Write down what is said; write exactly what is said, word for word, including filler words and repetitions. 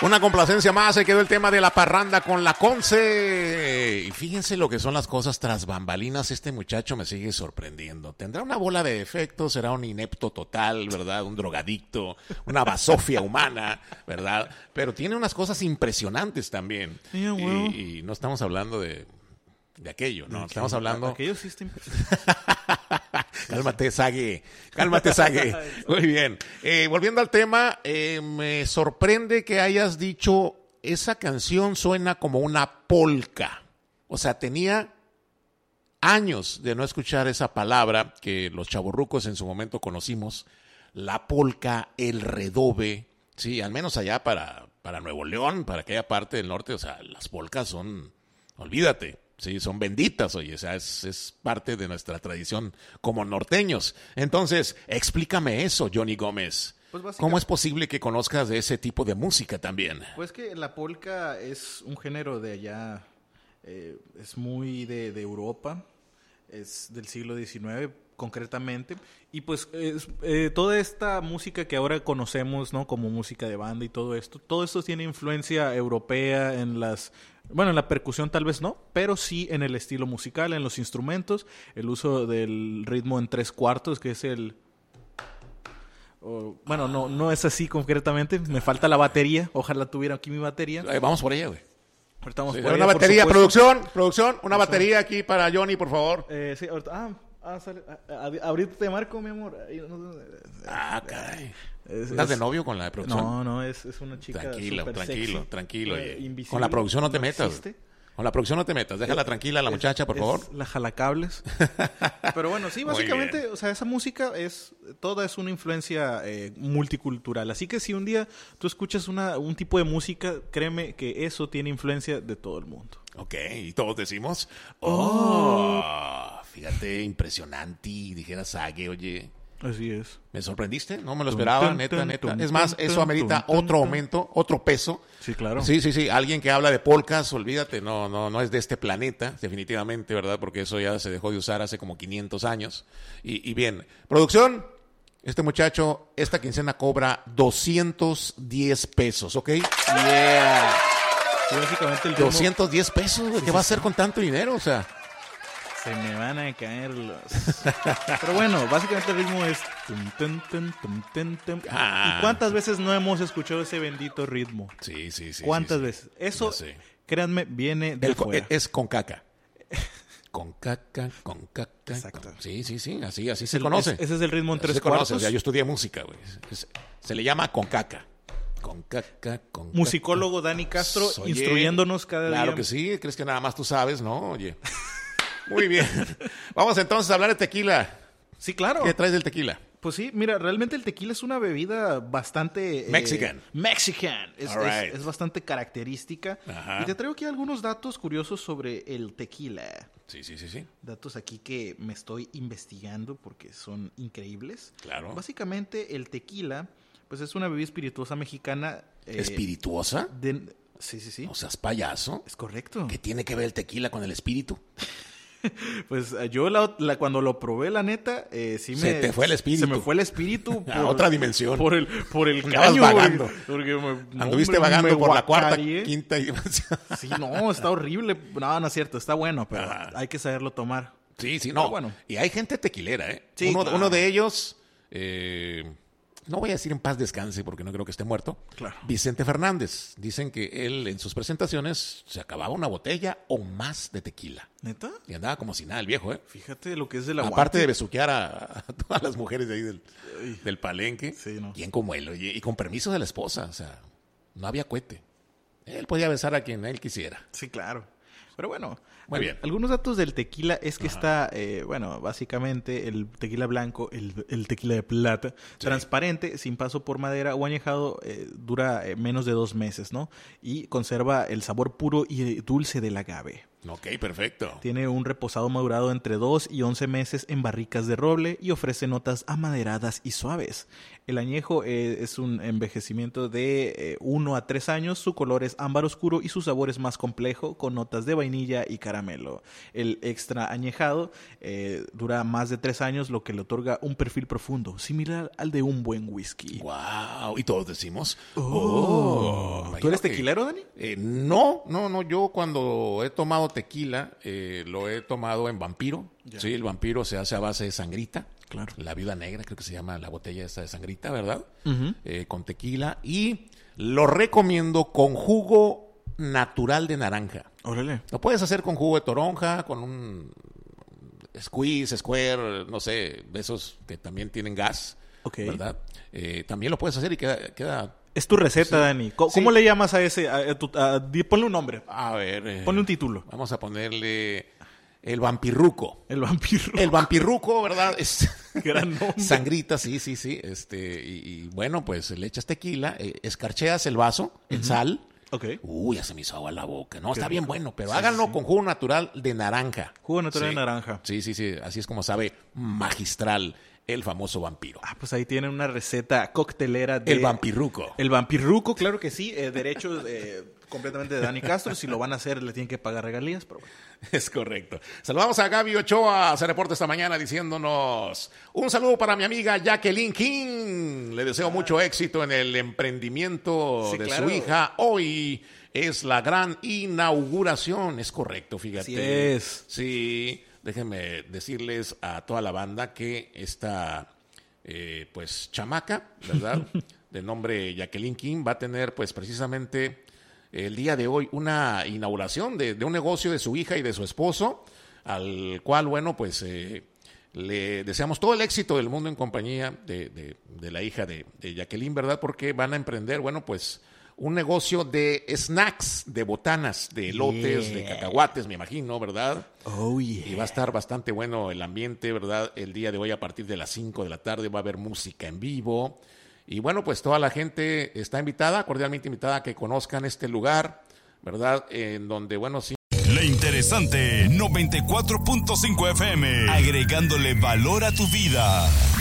Una complacencia más, se quedó el tema de la parranda con la Conce. Y fíjense lo que son las cosas tras bambalinas, este muchacho me sigue sorprendiendo. Tendrá una bola de defectos, será un inepto total, ¿verdad? Un drogadicto, una basofia humana, ¿verdad? Pero tiene unas cosas impresionantes también. Yeah, well. y, y no estamos hablando de, de aquello, ¿no? Okay. Estamos hablando... Aquello sí está impresionante. Cálmate, Sague. Cálmate, Sague. Muy bien. Eh, volviendo al tema, eh, me sorprende que hayas dicho, esa canción suena como una polka. O sea, tenía años de no escuchar esa palabra que los chavorrucos en su momento conocimos, la polka, el redobe, sí, al menos allá para, para Nuevo León, para aquella parte del norte, o sea, las polcas son, olvídate. Sí, son benditas, oye, o sea, es, es parte de nuestra tradición como norteños. Entonces, explícame eso, Johnny Gómez. Pues ¿cómo es posible que conozcas de ese tipo de música también? Pues que la polka es un género de allá, eh, es muy de, de Europa, es del siglo diecinueve concretamente, y pues es, eh, toda esta música que ahora conocemos, ¿no? Como música de banda y todo esto, todo esto tiene influencia europea en las... Bueno, en la percusión tal vez no, pero sí en el estilo musical, en los instrumentos, el uso del ritmo en tres cuartos, que es el... Oh, bueno, no, no es así concretamente, me falta la batería, ojalá tuviera aquí mi batería. Eh, vamos por ella, güey. Ahorita vamos Sí, por una ella, batería, por producción, producción, una batería aquí para Johnny, por favor. Eh, sí, ahorita... Ah, ah sale, a, a, ahorita te marco, mi amor. Ah, caray. Es, ¿Estás es, de novio con la de producción? No, no, es, es una chica Tranquilo, super tranquilo, sexy, tranquilo. eh, Con la producción no te no metas. existe. Con la producción no te metas. Déjala Es, tranquila a la muchacha, por es favor. La jalacables. Pero bueno, sí, básicamente, o sea, esa música es, toda es una influencia eh, multicultural. Así que si un día tú escuchas una, un tipo de música, créeme que eso tiene influencia de todo el mundo. Ok, y todos decimos, oh, oh. Fíjate, impresionante, dijera Sague, oye. Así es. ¿Me sorprendiste? No me lo esperaba, neta, neta. Es más, eso amerita otro aumento, otro peso. Sí, claro. Sí, sí, sí. Alguien que habla de polcas, olvídate, no, no, no es de este planeta, definitivamente, ¿verdad? Porque eso ya se dejó de usar hace como quinientos años. Y, y bien, producción, este muchacho, esta quincena cobra doscientos diez pesos, ¿ok? Yeah. Sí, básicamente el ritmo... doscientos diez pesos, ¿qué sí, va a hacer sí. con tanto dinero? O sea... Se me van a caer los... Pero bueno, básicamente el ritmo es... Tum, tum, tum, tum, tum, tum. Ah. ¿Y cuántas veces no hemos escuchado ese bendito ritmo? Sí, sí, sí. ¿Cuántas sí, sí. veces? Eso, créanme, viene de el, fuera. Es con caca. Con caca, con caca. Exacto. Con... Sí, sí, sí, así, así se conoce. Es, ese es el ritmo en tres se cuartos. Conoce. O sea, yo estudié música, güey. Es, se le llama con caca. Con caca, con Musicólogo caca. Dani Castro, Oye, instruyéndonos cada claro día. Claro que sí, crees que nada más tú sabes, ¿no? Oye... Muy bien. Vamos entonces a hablar de tequila. Sí, claro. ¿Qué traes del tequila? Pues sí, mira, realmente el tequila es una bebida bastante... Mexican. Eh, Mexican. Es, right. es, es bastante característica. Ajá. Y te traigo aquí algunos datos curiosos sobre el tequila. Sí, sí, sí, sí. Datos aquí que me estoy investigando porque son increíbles. Claro. Básicamente el tequila, pues es una bebida espirituosa mexicana. Eh, ¿Espirituosa? De, sí, sí, sí. No seas payaso. Es correcto. ¿Qué tiene que ver el tequila con el espíritu? Pues yo la, la, cuando lo probé, la neta, eh, sí me... Se te fue el espíritu. Se me fue el espíritu. Por, a otra dimensión. Por el, por el caño. vagando. Porque me, Anduviste hombre, vagando me por la cuarta, guacareé. quinta dimensión. Sí, no, está horrible. No, no es cierto, está bueno, pero Ajá. hay que saberlo tomar. Sí, sí, no. Pero bueno. Y hay gente tequilera, ¿eh? Sí, uno, claro. uno de ellos... Eh, no voy a decir en paz descanse porque no creo que esté muerto. Claro. Vicente Fernández. Dicen que él en sus presentaciones se acababa una botella o más de tequila. ¿Neta? Y andaba como si nada el viejo, ¿eh? Fíjate lo que es el aguante. Aparte de besuquear a, a todas las mujeres de ahí del, del palenque. Sí, no. Bien como él, oye. Y con permiso de la esposa. O sea, no había cohete. Él podía besar a quien él quisiera. Sí, claro. Pero bueno, muy bien. Algunos datos del tequila es que Ajá. está, eh, bueno, básicamente el tequila blanco, el, el tequila de plata, sí. transparente, sin paso por madera o añejado, eh, dura eh, menos de dos meses, ¿no? Y conserva el sabor puro y dulce del agave. Ok, perfecto. Tiene un reposado madurado entre dos y once meses en barricas de roble y ofrece notas amaderadas y suaves. El añejo eh, es un envejecimiento de eh, uno a tres años, su color es ámbar oscuro y su sabor es más complejo, con notas de vainilla y caramelo. El extra añejado eh, dura más de tres años, lo que le otorga un perfil profundo, similar al de un buen whisky. Wow, y todos decimos, oh, oh ¿tú eres imagínate. tequilero, Dani? Eh, no, no, no, yo cuando he tomado tequila, eh, lo he tomado en Vampiro. Ya. Sí, el Vampiro se hace a base de sangrita. Claro. La Viuda Negra, creo que se llama la botella esta de sangrita, ¿verdad? Uh-huh. Eh, con tequila. Y lo recomiendo con jugo natural de naranja. Órale. Lo puedes hacer con jugo de toronja, con un squeeze, square, no sé, de esos que también tienen gas, okay. ¿verdad? Eh, también lo puedes hacer y queda... queda es tu receta, sí. Dani. ¿Cómo, sí. ¿Cómo le llamas a ese? A, a tu, a, a, ponle un nombre. A ver. Eh, ponle un título. Vamos a ponerle... El vampirruco. El vampirruco. El vampirruco, ¿verdad? Es gran nombre. Sangrita, sí, sí, sí. Este, y, y bueno, pues le echas tequila, eh, escarcheas el vaso en uh-huh. sal. Ok. Uy, ya se me hizo agua la boca. No, Qué está rico. Bien bueno, pero sí, háganlo sí. con jugo natural de naranja. Jugo natural sí. de naranja. Sí, sí, sí. Así es como sabe magistral el famoso vampiro. Ah, pues ahí tienen una receta coctelera de... El vampirruco. El vampirruco, claro que sí. Eh, derechos eh, completamente de Dani Castro. Si lo van a hacer, le tienen que pagar regalías, pero bueno. Es correcto. Saludamos a Gaby Ochoa, se reporta esta mañana diciéndonos un saludo para mi amiga Jacqueline King. Le deseo ah. mucho éxito en el emprendimiento sí, de claro. su hija. Hoy es la gran inauguración. Es correcto, fíjate. Así es. Sí, déjenme decirles a toda la banda que esta eh, pues chamaca, ¿verdad? De nombre Jacqueline King va a tener pues precisamente... el día de hoy una inauguración de, de un negocio de su hija y de su esposo, al cual, bueno, pues eh, le deseamos todo el éxito del mundo en compañía de, de, de la hija de, de Jacqueline, ¿verdad? Porque van a emprender, bueno, pues un negocio de snacks, de botanas, de elotes, yeah. de cacahuates, me imagino, ¿verdad? Oh, yeah. Y va a estar bastante bueno el ambiente, ¿verdad? El día de hoy a partir de las cinco de la tarde va a haber música en vivo. Y bueno, pues toda la gente está invitada, cordialmente invitada a que conozcan este lugar, ¿verdad? En donde, bueno, sí. La interesante noventa y cuatro punto cinco F M, agregándole valor a tu vida.